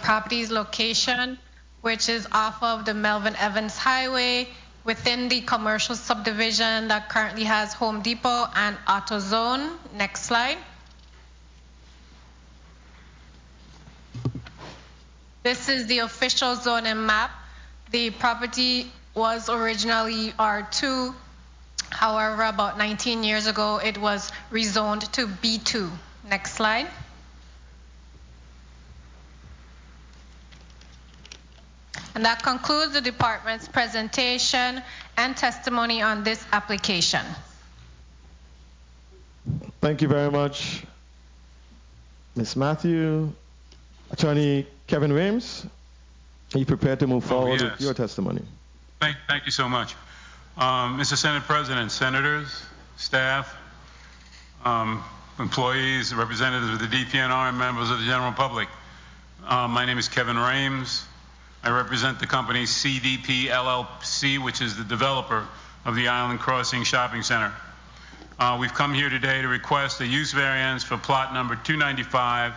property's location, which is off of the Melvin Evans Highway within the commercial subdivision that currently has Home Depot and AutoZone. Next slide. This is the official zoning map. The property was originally R2. However, about 19 years ago, it was rezoned to B2. Next slide. And that concludes the department's presentation and testimony on this application. Thank you very much, Ms. Matthew. Attorney Kevin Rames, are you prepared to move forward with your testimony? Thank you so much. Mr. Senate President, senators, staff, employees, representatives of the DPNR, and members of the general public. My name is Kevin Rames. I represent the company CDP LLC, which is the developer of the Island Crossing Shopping Center. We've come here today to request a use variance for plot number 295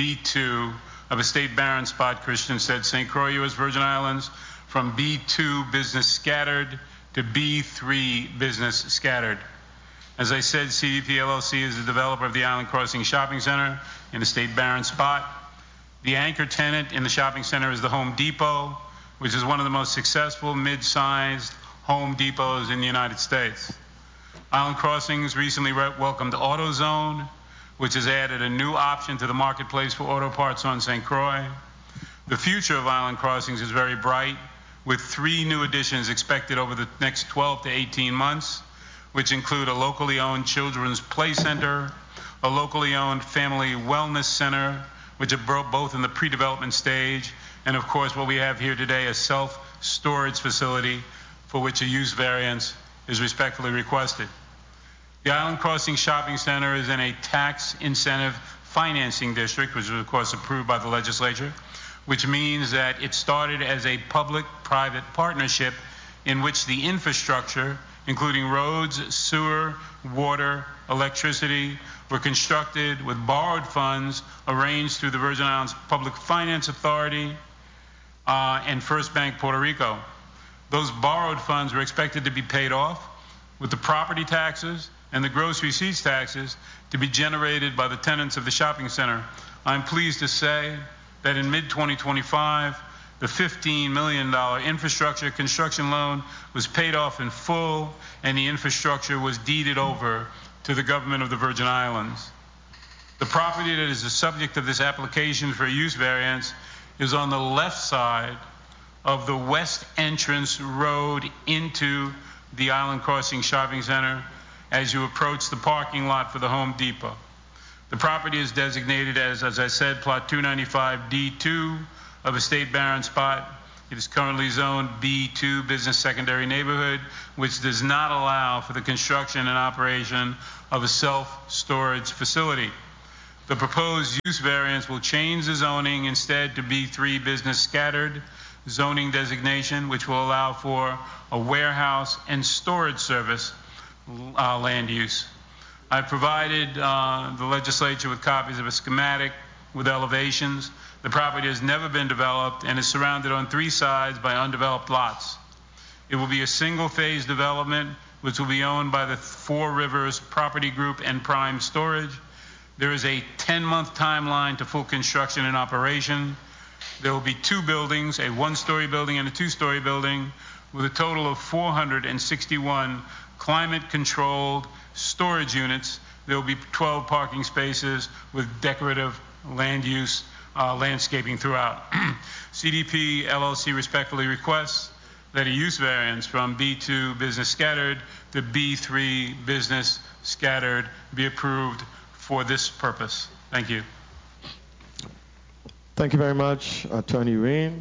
B2 of Estate Barron Spot, Christiansted, St. Croix, U.S. Virgin Islands, from B2 Business Scattered to B3 Business Scattered. As I said, CDP LLC is the developer of the Island Crossing Shopping Center in Estate Barron Spot. The anchor tenant in the shopping center is the Home Depot, which is one of the most successful mid-sized Home Depots in the United States. Island Crossings recently welcomed AutoZone, which has added a new option to the marketplace for auto parts on St. Croix. The future of Island Crossings is very bright, with 3 new additions expected over the next 12 to 18 months, which include a locally owned children's play center, a locally owned family wellness center, which are both in the pre-development stage, and of course what we have here today, a self-storage facility for which a use variance is respectfully requested. The Island Crossing Shopping Center is in a tax incentive financing district, which was of course approved by the legislature, which means that it started as a public-private partnership in which the infrastructure, including roads, sewer, water, electricity, were constructed with borrowed funds arranged through the Virgin Islands Public Finance Authority and First Bank Puerto Rico. Those borrowed funds were expected to be paid off with the property taxes and the gross receipts taxes to be generated by the tenants of the shopping center. I'm pleased to say that in mid-2025, the $15 million infrastructure construction loan was paid off in full, and the infrastructure was deeded over to the government of the Virgin Islands. The property that is the subject of this application for a use variance is on the left side of the west entrance road into the Island Crossing Shopping Center as you approach the parking lot for the Home Depot. The property is designated as I said, plot 295 D2 of Estate Barron Spot. It is currently zoned B2 Business Secondary Neighborhood, which does not allow for the construction and operation of a self-storage facility. The proposed use variance will change the zoning instead to B3 Business Scattered zoning designation, which will allow for a warehouse and storage service land use. I've provided the legislature with copies of a schematic with elevations. The property has never been developed and is surrounded on 3 sides by undeveloped lots. It will be a single-phase development which will be owned by the Four Rivers Property Group and Prime Storage. There is a 10-month timeline to full construction and operation. There will be 2 buildings, a 1-story building and a 2-story building, with a total of 461 climate-controlled storage units. There will be 12 parking spaces with decorative land use landscaping throughout. CDP LLC respectfully requests that a use variance from B2 Business Scattered to B3 Business Scattered be approved for this purpose. Thank you. Thank you very much, Attorney Rain.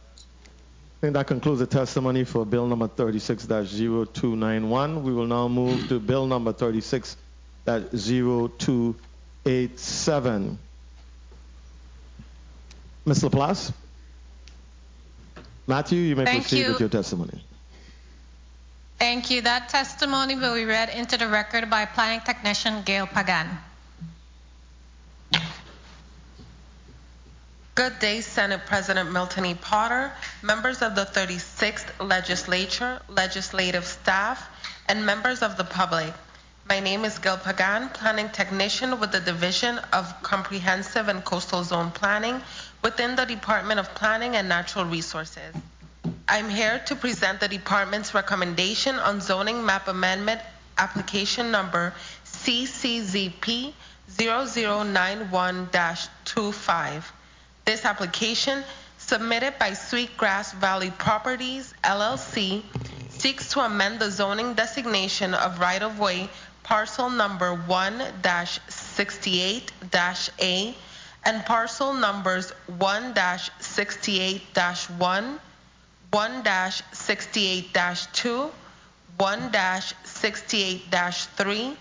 I think that concludes the testimony for Bill number 36-0291. We will now move to Bill number 36-0287. Ms. Laplace? Matthew, you may proceed with your testimony. Thank you. That testimony will be read into the record by planning technician Gail Pagan. Good day, Senate President Milton E. Potter, members of the 36th Legislature, legislative staff, and members of the public. My name is Gil Pagan, Planning Technician with the Division of Comprehensive and Coastal Zone Planning within the Department of Planning and Natural Resources. I'm here to present the Department's recommendation on zoning map amendment application number CCZP 0091-25. This application, submitted by Sweetgrass Valley Properties, LLC, seeks to amend the zoning designation of right-of-way parcel number 1-68-A and parcel numbers 1-68-1, 1-68-2, 1-68-3,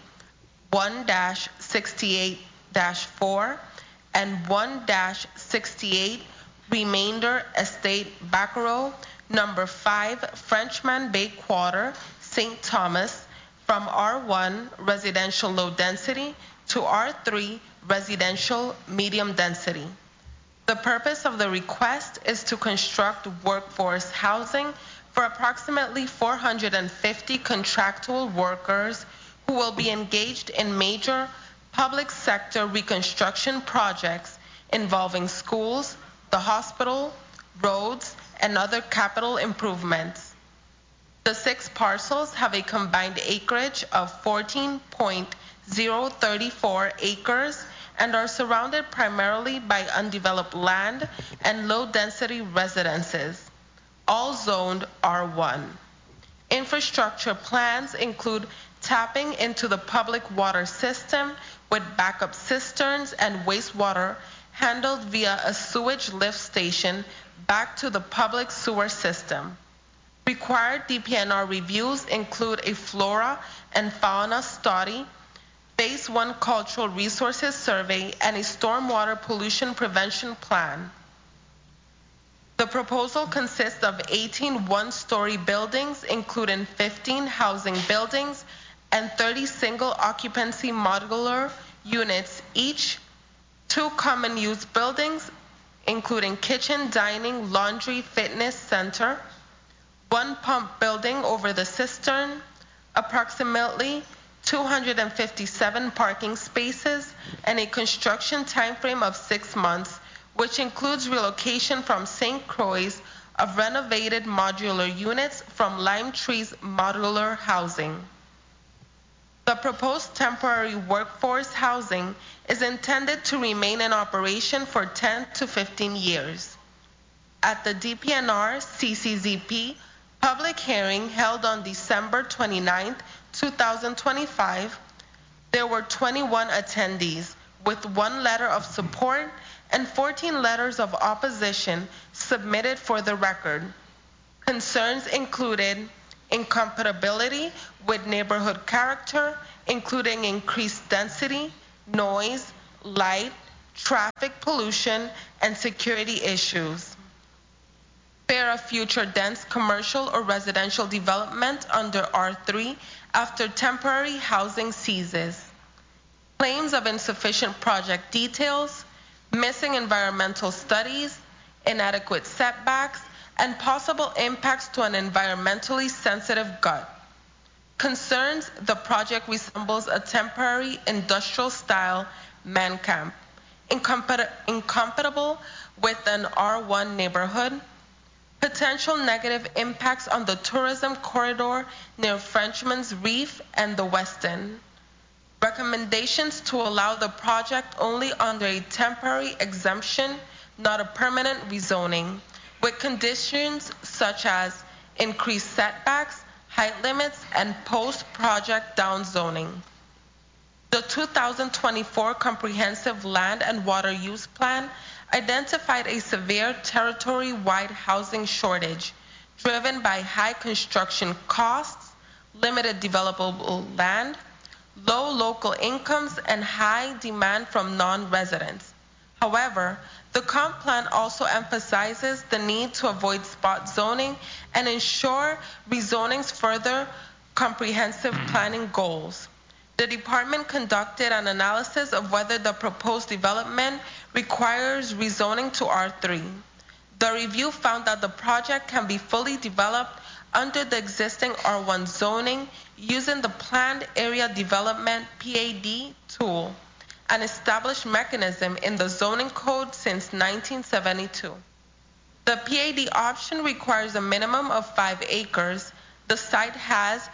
1-68-4, and 1-68 Remainder Estate Baccarat, number 5 Frenchman Bay Quarter, St. Thomas, from R1 residential low density to R3 residential medium density. The purpose of the request is to construct workforce housing for approximately 450 contractual workers who will be engaged in major public sector reconstruction projects involving schools, the hospital, roads, and other capital improvements. The 6 parcels have a combined acreage of 14.034 acres and are surrounded primarily by undeveloped land and low-density residences, all zoned R1. Infrastructure plans include tapping into the public water system with backup cisterns and wastewater handled via a sewage lift station back to the public sewer system. Required DPNR reviews include a flora and fauna study, Phase 1 cultural resources survey, and a stormwater pollution prevention plan. The proposal consists of 18 one-story buildings, including 15 housing buildings and 30 single-occupancy modular units each, 2 common-use buildings, including kitchen, dining, laundry, fitness center, 1 pump building over the cistern, approximately 257 parking spaces, and a construction timeframe of 6 months, which includes relocation from St. Croix of renovated modular units from Lime Tree's modular housing. The proposed temporary workforce housing is intended to remain in operation for 10 to 15 years. At the DPNR CCZP public hearing held on December 29, 2025, there were 21 attendees with 1 letter of support and 14 letters of opposition submitted for the record. Concerns included incompatibility with neighborhood character, including increased density, noise, light, traffic pollution, and security issues. Fear of future dense commercial or residential development under R3 after temporary housing ceases. Claims of insufficient project details, missing environmental studies, inadequate setbacks, and possible impacts to an environmentally sensitive gut. Concerns the project resembles a temporary industrial-style man camp, incompatible with an R1 neighborhood, potential negative impacts on the tourism corridor near Frenchman's Reef and the Westin, recommendations to allow the project only under a temporary exemption, not a permanent rezoning, with conditions such as increased setbacks, height limits, and post-project downzoning. The 2024 Comprehensive Land and Water Use Plan identified a severe territory-wide housing shortage driven by high construction costs, limited developable land, low local incomes, and high demand from non-residents. However, the comp plan also emphasizes the need to avoid spot zoning and ensure rezoning's further comprehensive planning goals. The department conducted an analysis of whether the proposed development requires rezoning to R3. The review found that the project can be fully developed under the existing R1 zoning using the Planned Area Development PAD tool, an established mechanism in the zoning code since 1972. The PAD option requires a minimum of 5 acres. The site has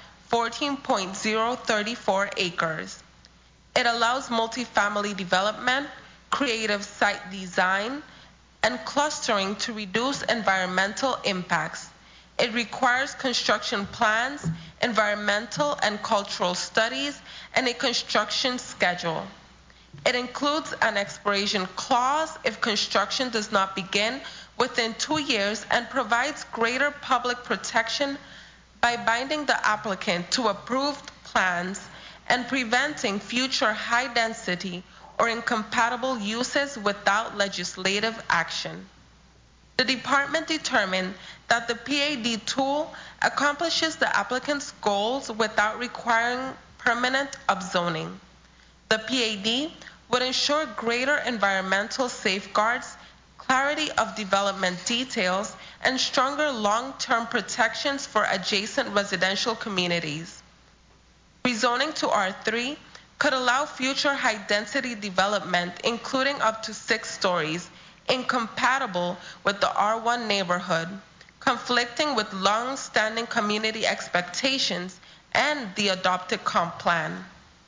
14.034 acres. It allows multifamily development, creative site design, and clustering to reduce environmental impacts. It requires construction plans, environmental and cultural studies, and a construction schedule. It includes an expiration clause if construction does not begin within 2 years and provides greater public protection by binding the applicant to approved plans and preventing future high-density or incompatible uses without legislative action. The department determined that the PAD tool accomplishes the applicant's goals without requiring permanent upzoning. The PAD would ensure greater environmental safeguards, clarity of development details, and stronger long-term protections for adjacent residential communities. Rezoning to R3 could allow future high-density development, including up to 6 stories, incompatible with the R1 neighborhood, conflicting with long-standing community expectations and the adopted comp plan.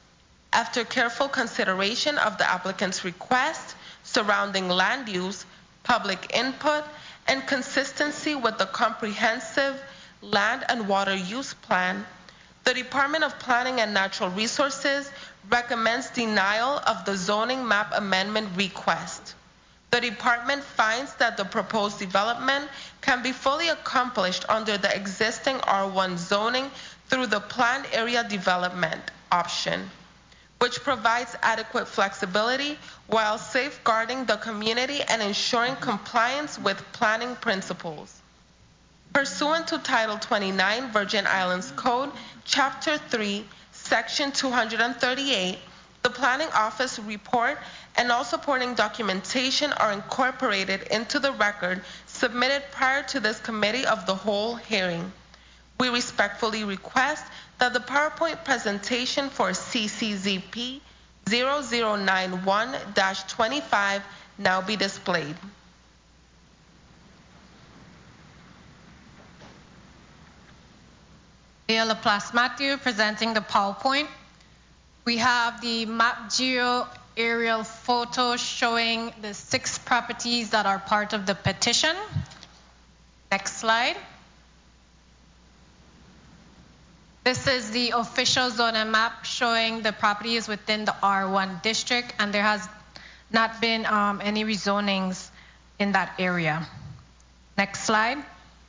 After careful consideration of the applicant's request surrounding land use, public input, and consistency with the comprehensive land and water use plan, the Department of Planning and Natural Resources recommends denial of the zoning map amendment request. The department finds that the proposed development can be fully accomplished under the existing R1 zoning through the Planned Area Development option, which provides adequate flexibility while safeguarding the community and ensuring compliance with planning principles. Pursuant to Title 29 Virgin Islands Code, Chapter 3, Section 238, the Planning Office report and all supporting documentation are incorporated into the record submitted prior to this Committee of the Whole hearing. We respectfully request that the PowerPoint presentation for CCZP 0091-25 now be displayed. Leah Laplace Matthew presenting the PowerPoint. We have the map geo aerial photo showing the 6 properties that are part of the petition. Next slide. This is the official zoning map showing the properties within the R1 district, and there has not been any rezonings in that area. Next slide.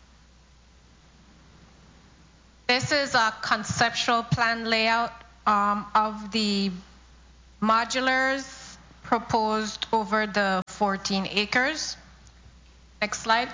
This is a conceptual plan layout of the modulars proposed over the 14 acres. Next slide.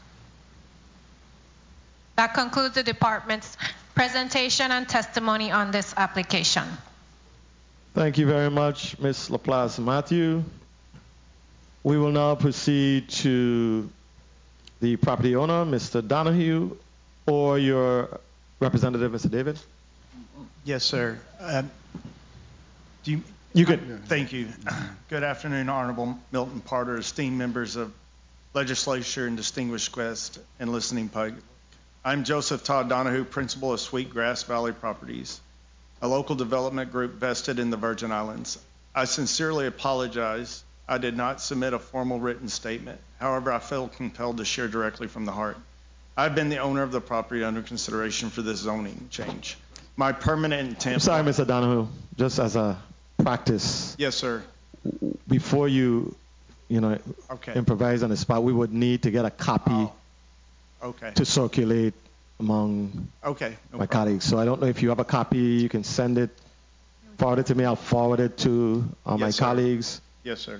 That concludes the department's presentation and testimony on this application. Thank you very much, Ms. Laplace Matthew. We will now proceed to the property owner, Mr. Donahue, or your representative, Mr. David. Yes, sir. You can. Thank you. Good afternoon, Honorable Milton Parter, esteemed members of legislature and distinguished guests and listening public. I'm Joseph Todd Donahue, principal of Sweetgrass Valley Properties, a local development group vested in the Virgin Islands. I sincerely apologize. I did not submit a formal written statement. However, I feel compelled to share directly from the heart. I've been the owner of the property under consideration for this zoning change. My permanent intent... I'm sorry, Mr. Donahue, just as a practice. Yes, sir. Before you improvise on the spot, we would need to get a copy to circulate among my colleagues. So I don't know if you have a copy, you can send it, forward it to me, I'll forward it to my colleagues. Yes, sir.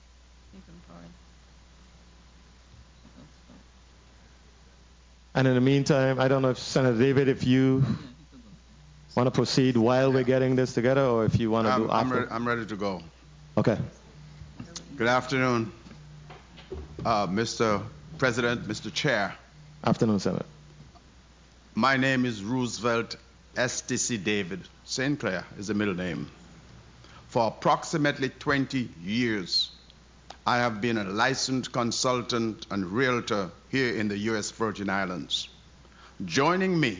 And in the meantime, I don't know if Senator David, if you want to proceed while we're getting this together, or if you want to do after. I'm ready to go. Okay. Good afternoon, Mr. President, Mr. Chair. Afternoon, Senator. My name is Roosevelt STC David. St. Clair is the middle name. For approximately 20 years, I have been a licensed consultant and realtor here in the U.S. Virgin Islands. Joining me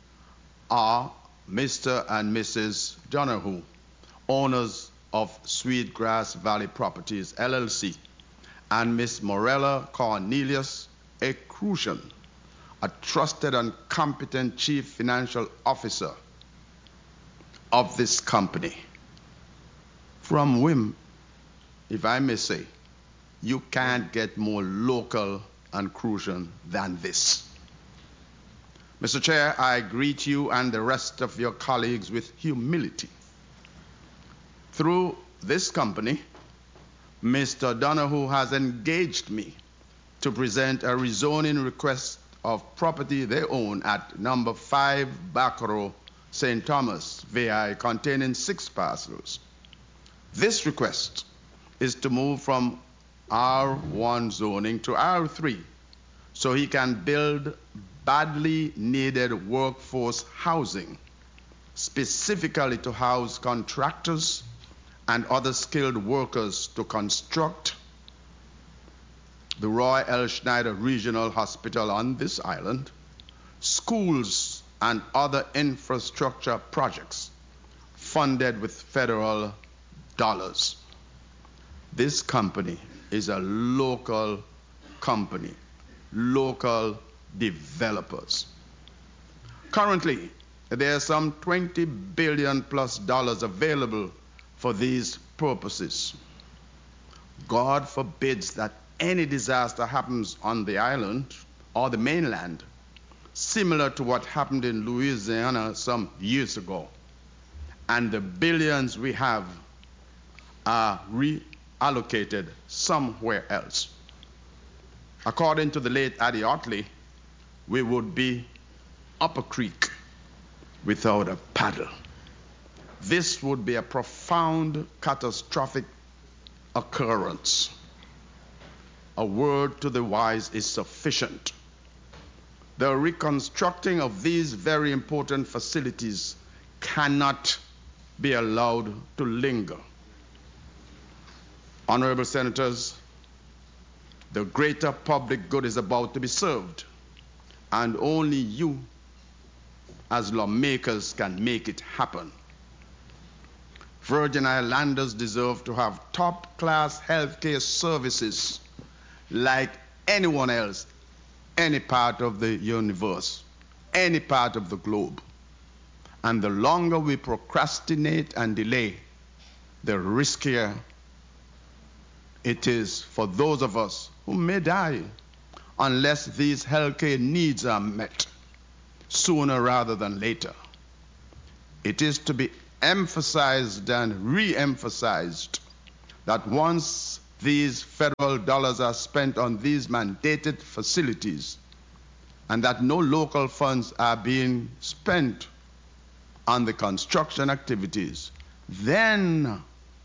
are Mr. and Mrs. Donahue, owners of Sweetgrass Valley Properties, LLC, and Ms. Morella Cornelius, a Crucian, a trusted and competent chief financial officer of this company. From whom, if I may say, you can't get more local and Crucian than this. Mr. Chair, I greet you and the rest of your colleagues with humility. Through this company, Mr. Donahue has engaged me to present a rezoning request of property they own at number 5 Bacaro, St. Thomas, VI, containing 6 parcels. This request is to move from R1 zoning to R3 so he can build badly needed workforce housing, specifically to house contractors and other skilled workers to construct the Roy L. Schneider Regional Hospital on this island, schools and other infrastructure projects funded with federal dollars. This company is a local company, local developers. Currently, there are some $20 billion plus available for these purposes. God forbids that any disaster happens on the island or the mainland, similar to what happened in Louisiana some years ago, and the billions we have are reallocated somewhere else. According to the late Addie Otley, we would be up a creek without a paddle. This would be a profound, catastrophic occurrence. A word to the wise is sufficient. The reconstructing of these very important facilities cannot be allowed to linger. Honorable Senators, the greater public good is about to be served, and only you as lawmakers can make it happen. Virgin Islanders deserve to have top-class healthcare services like anyone else, any part of the universe, any part of the globe. And the longer we procrastinate and delay, the riskier it is for those of us who may die unless these healthcare needs are met sooner rather than later. It is to be emphasized and re-emphasized that once these federal dollars are spent on these mandated facilities and that no local funds are being spent on the construction activities, then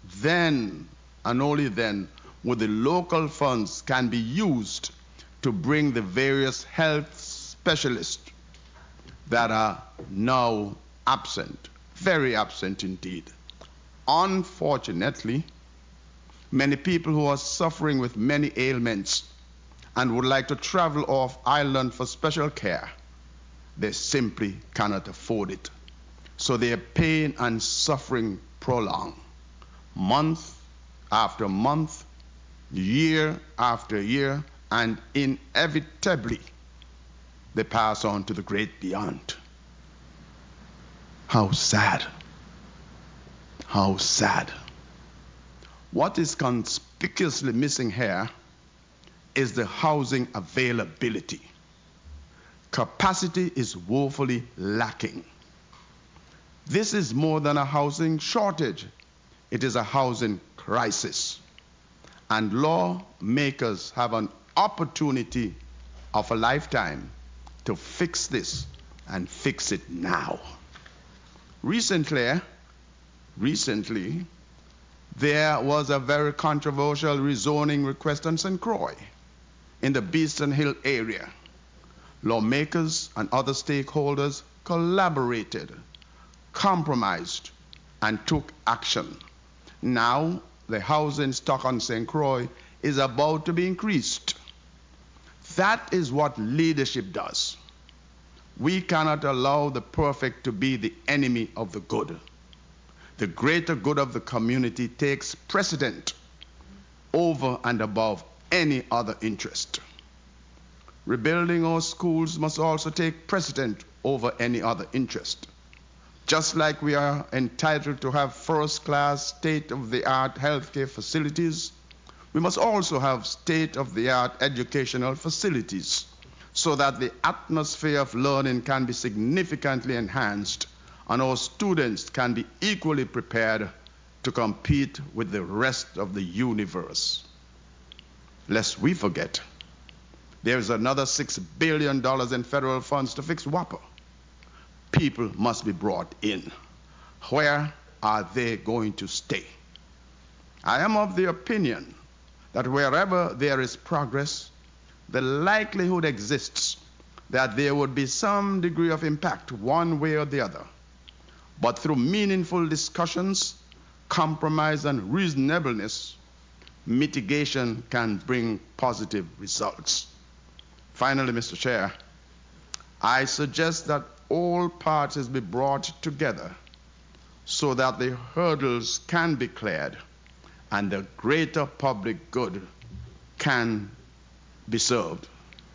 and only then would the local funds can be used to bring the various health specialists that are now absent, very absent indeed. Unfortunately, many people who are suffering with many ailments and would like to travel off island for special care, they simply cannot afford it. So their pain and suffering prolong, month after month, year after year, and inevitably they pass on to the great beyond. How sad. How sad. What is conspicuously missing here is the housing availability. Capacity is woefully lacking. This is more than a housing shortage. It is a housing crisis. And lawmakers have an opportunity of a lifetime to fix this and fix it now. Recently, there was a very controversial rezoning request on St. Croix in the Beeston Hill area. Lawmakers and other stakeholders collaborated, compromised, and took action. Now, the housing stock on St. Croix is about to be increased. That is what leadership does. We cannot allow the perfect to be the enemy of the good. The greater good of the community takes precedent over and above any other interest. Rebuilding our schools must also take precedent over any other interest. Just like we are entitled to have first-class, state-of-the-art healthcare facilities, we must also have state-of-the-art educational facilities so that the atmosphere of learning can be significantly enhanced and our students can be equally prepared to compete with the rest of the universe. Lest we forget, there's another $6 billion in federal funds to fix WAPA. People must be brought in. Where are they going to stay? I am of the opinion that wherever there is progress, the likelihood exists that there would be some degree of impact one way or the other. But through meaningful discussions, compromise, and reasonableness, mitigation can bring positive results. Finally, Mr. Chair, I suggest that all parties be brought together so that the hurdles can be cleared and the greater public good can be served.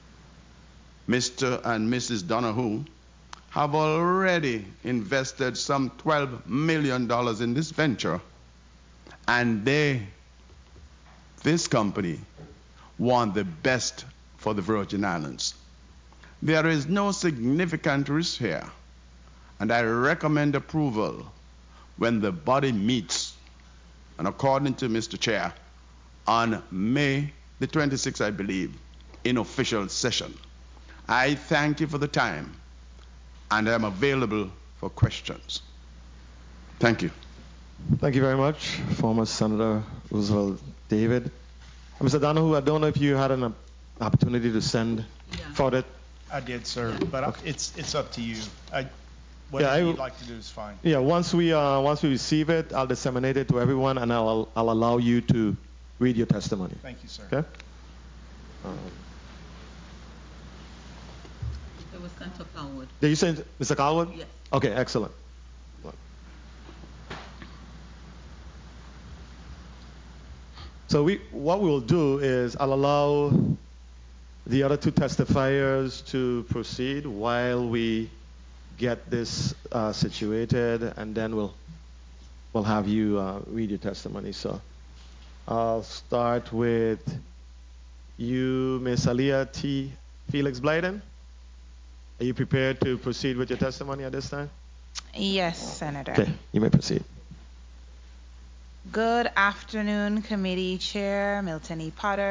Mr. and Mrs. Donahue have already invested some $12 million in this venture, and this company, want the best for the Virgin Islands. There is no significant risk here, and I recommend approval when the body meets, and according to Mr. Chair, on May the 26th, I believe, in official session. I thank you for the time, and I'm available for questions. Thank you. Thank you very much, former Senator Roosevelt David. Mr. Donahue, I don't know if you had an opportunity to send for it. I did, sir, but okay. It's up to you. Whatever you'd like to do is fine. Yeah, once we receive it, I'll disseminate it to everyone, and I'll allow you to read your testimony. Thank you, sir. Okay. It was sent to Calwood. Did you send Mr. Calwood? Yes. Okay, excellent. So what we'll do is I'll allow the other two testifiers to proceed while we get this situated, and then we'll have you read your testimony. So I'll start with you, Ms. Aliyah T. Felix Blyden. Are you prepared to proceed with your testimony at this time? Yes, Senator. Okay, you may proceed. Good afternoon, Committee Chair Milton E. Potter,